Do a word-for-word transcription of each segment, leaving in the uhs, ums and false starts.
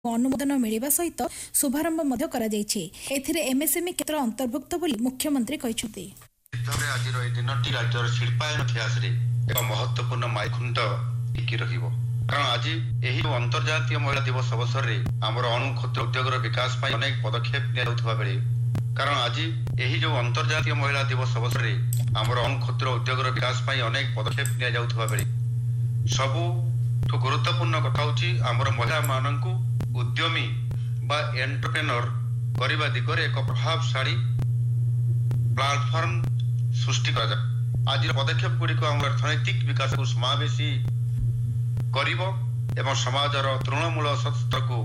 अनुमोदन मिलिबा सहित शुभारंभ मध्य करा जायछि। एथिरे एमएसएमई क्षेत्र अंतर्भुक्त बोली मुख्यमंत्री कहिसथि। आज दिनटी राज्यर शिल्पायन इतिहास एक महत्वपूर्ण माइलखुंट टिकी रहिबो। कारण आज यही अंतर्जातीय महिला दिवस अवसर में आमर अणु क्षुद्र उद्योगर विकास पाई अनेक पदक्षेप निया बेले कारण आज यही जो अंतर्जातीय महिला दिवस अवसर में आमर अणु क्षुद्र उद्योगर विकास पाई अनेक पदक्षेप निया बेले सबु गुरुत्वपूर्ण कथा होची आमर महिला माननकु उद्यमी बा एंटरप्रेन्योर करबा दिगरे एक प्रभावशाली प्लेटफॉर्म सृष्टि करा जाय। आज पदक्षेप गुड़ी को आम अर्थनैतिक विकास को समावेशी करिबो एवं समाजर तृणमूल स्तर को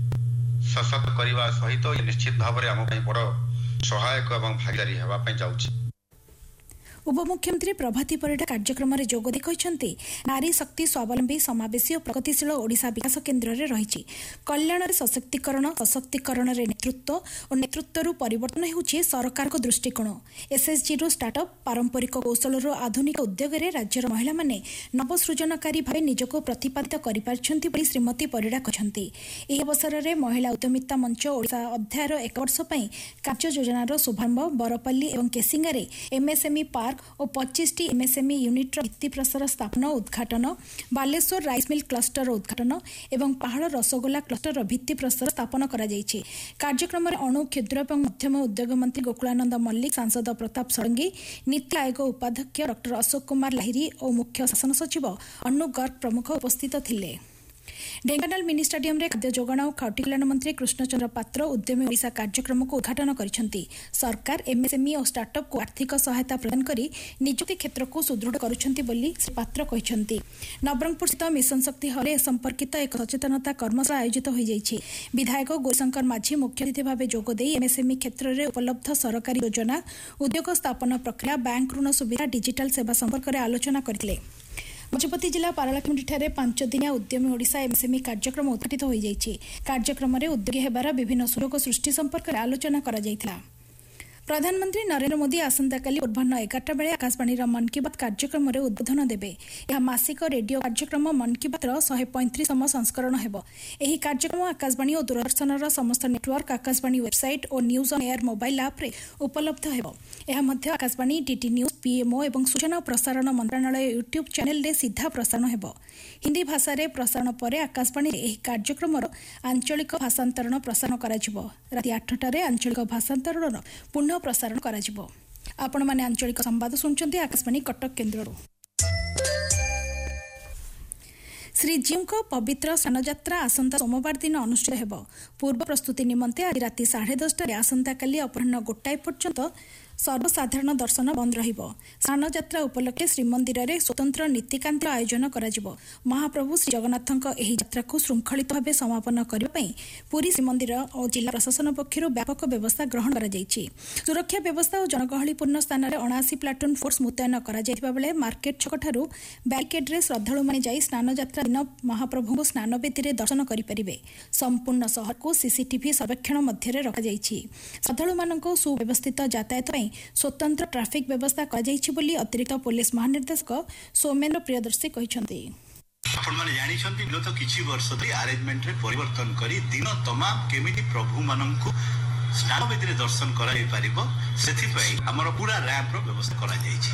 सशक्त करने सहित निश्चित भाव में आम बड़ सहायक एवं भागीदारी होगा जाउछि। उपमुख्यमंत्री प्रभाती परिडा कार्यक्रम में जोगदे कहते नारी शक्ति स्वावलंबी समावेशी और प्रगतिशील ओडिशा विकास केन्द्र में रही कल्याण सशक्तिकरण सशक्तिकरण नेतृत्व और नेतृत्व परिवर्तन होउछि सरकार को दृष्टिकोण। एसएसजी रो स्टार्टअप पारंपरिक कौशल आधुनिक उद्योग में राज्यर महिला माने नवसृजनकारी भाव निजक प्रतिपादित कर श्रीमती परिडा कहते। यह अवसर में महिला उद्यमिता मंच ओडिशा अध्यायर एक वर्ष कार्य योजनार शुभारंभ बरपल्ली और केसिंगारे एमएसएमई पार्क और पच्चीस टी एमएसएमई यूनिट भित्ति प्रस्तर स्थापन उद्घाटन बालेश्वर राइस मिल क्लस्टर उद्घाटन एवं पहाड़ रसगोला क्लस्टर भित्ति प्रस्तर स्थापन करा जायछि। कार्यक्रम में अणु क्षुद्र और मध्यम उद्योग मंत्री गोकुलानंद मल्लिक सांसद प्रताप षडंगी नीति आयोग उपाध्यक्ष डॉक्टर अशोक कुमार लाहिरी और मुख्य शासन सचिव अन्नु गर्ग प्रमुख उपस्थित थिले। ढेंकानाल मिनी स्टाडियम रे खाद्य जोगाण और खाउटी कल्याण मंत्री कृष्णचंद्र पात्र उद्यमी ओडिशा कार्यक्रम को उद्घाटन करिसेंती। सरकार एमएसएमई और स्टार्टअप को आर्थिक सहायता प्रदान करी नियुक्ति क्षेत्र को सुदृढ़ करुछंती बोली श्री पात्र कहिसेंती। नवरंगपुर स्थित मिशन शक्ति हॉल संपर्कित एक सचेतनता कर्मशाला आयोजित हो जाइछि। विधायक गौरीशंकर माझी मुख्य अतिथि भाव जोगदे एमएसएमई क्षेत्र में उपलब्ध सरकारी योजना उद्योग स्थापना प्रक्रिया बैंक ऋण सुविधा डिजिटल सेवा संपर्क में आलोचना करथिले। गजपति जिला पारलाखेमुंडी पांच दिनिया उद्यमी ओडिशा एमएसएमई कार्यक्रम उद्घाटित हो जाइछि। कार्यक्रम में उद्योगी हेबार विभिन्न सुयोग सृष्टि संपर्क में आलोचना करा जाइथिला। प्रधानमंत्री नरेंद्र मोदी आसंताकाली पूर्वाह्न एगारटा बेले आकाशवाणी मन की बात कार्यक्रम में उद्बोधन देबे। यह मासिक रेडियो कार्यक्रम मन की बात शहे पैंतीसतम संस्करण हेबो। एही कार्यक्रम आकाशवाणी और दूरदर्शन समस्त नेटवर्क आकाशवाणी वेबसाइट और news on air mobile app रे उपलब्ध हेबो। यह मध्य आकाशवाणी डीटी न्यूज पीएमओ एवं सूचना और प्रसारण मंत्रालय यूट्यूब चैनल रे सीधा प्रसारण हेबो। हिंदी भाषा रे प्रसारण परे आकाशवाणी एही कार्यक्रम आंचलिक भाषांतरण प्रसारण कराजिबो। राति आठटा रे आंचलिक भाषांतरण पुनः प्रसारण करा जिवो। आपण माने आंचलिक संवाद सुनचंती आकाशवाणी कटक केन्द्रରୁ। श्रीजीव को पवित्र स्नानयात्रा आसंता सोमवार दिन अनुष्ठित हेबो। पूर्व प्रस्तुति निमंते आज राति साढ़े दसटा आसंता काली अपराह्न गोटाए पर्यंत सर्वसाधारण दर्शन बंद रहिबो। स्नानयात्रा उपलक्षे श्रीमंदिर में स्वतंत्र नीतिकांत आयोजन करा जिवो। महाप्रभु श्री जगन्नाथक एही यात्रा को श्रृंखलित भाव समापन करने पई पुरी श्रीमंदिर और जिला प्रशासन पक्षरु व्यापक व्यवस्था ग्रहण करा जायछि। सुरक्षा व्यवस्था और जनगहलीपूर्ण स्थान में अणाशी प्लाटून फोर्स मुतयन करा जायतिबा बेले मार्केट छकठारु बैरिकेड रे श्रद्धालु माने जाई स्नानयात्रा दिन महाप्रभु को स्नान बेदी दर्शन करें। संपूर्ण शहर को सीसीटीवी सर्वेक्षण मध्य रखा जायछि। श्रद्धालु मानक सुव्यवस्थित यातायात स्वतंत्र ट्राफिक व्यवस्था कर अतिरिक्त पुलिस महानिर्देशक सौमेन्द्र प्रियदर्शी कहते। आपण माने जानि छथि विगत किछि वर्ष धरि अरेंजमेंट रे परिवर्तन करी दिन तमाम केमिति प्रभु माननकु स्नान बेदी दर्शन कराई पारिबो सेथि पई हमर पूरा रैंप रो व्यवस्था करा जायछि।